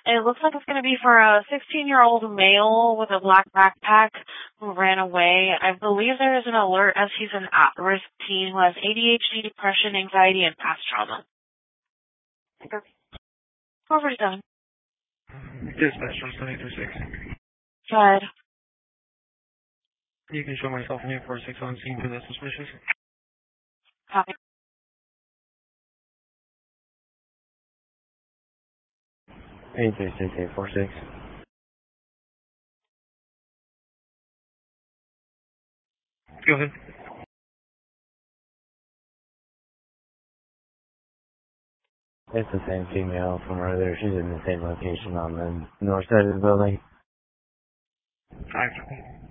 It looks like it's going to be for a 16-year-old male with a black backpack who ran away. I believe there is an alert as he's an at-risk teen who has ADHD, depression, anxiety, and past trauma. Okay. Whoever's done. Dispatch from 736. Go ahead. You can show myself in 846 on scene for the suspicious. Copy. 836-846. Go ahead. It's the same female from earlier. She's in the same location on the north side of the building. Alright.